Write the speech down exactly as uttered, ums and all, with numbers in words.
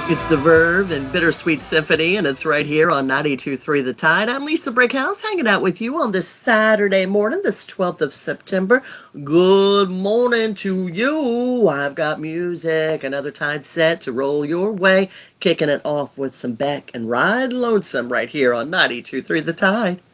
It's the Verve and Bittersweet Symphony, and it's right here on ninety-two point three The Tide. I'm Lisa Brickhouse, hanging out with you on this Saturday morning, this twelfth of September. Good morning to you. I've got music, another Tide set to roll your way, kicking it off with some Beck and Ride Lonesome right here on ninety-two point three The Tide.